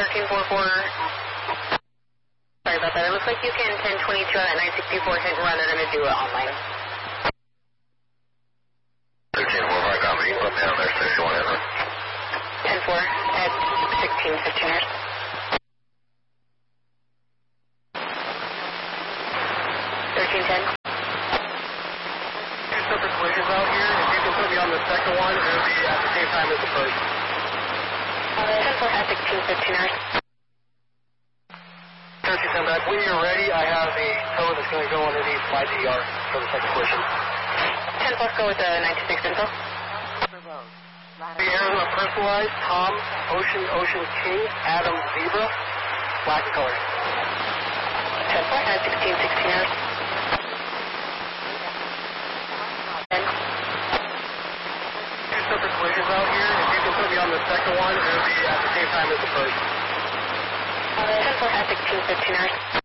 1344. Sorry about that. It looks like you can 1022 on that 964 hit and run. They're going to do it online. 1345, copy. Put down there, 61 over. 10-4 at 1615 hours. 1310. Two separate collisions out here. If you can put me on the second one, it will be at the same time as the first. 10-4 at 1615 hours. 1310 back. When you're ready, I have a tow that's going to go underneath my DR for the second collision. 10-4, go with the 926 info. The Arizona personalized, Tom, Ocean King, Adam Zebra, black color. 10-4 at 1616 hours. 10. Two separate collisions out here. If you can put me on the second one, it will be at the same time as the first. 10-4 at 1615 hours.